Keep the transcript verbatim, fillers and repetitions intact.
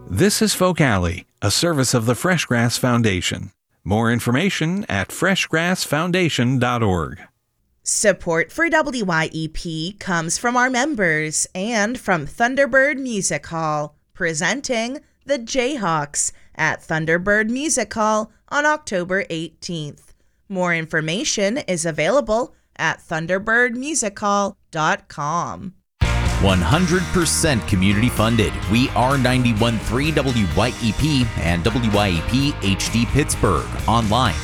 This is Folk Alley, a service of the Freshgrass Foundation. More information at fresh grass foundation dot org. Support for W Y E P comes from our members and from Thunderbird Music Hall, presenting the Jayhawks at Thunderbird Music Hall on October eighteenth. More information is available at thunderbird music hall dot com. one hundred percent community funded. We are ninety-one point three W Y E P and W Y E P H D Pittsburgh. Online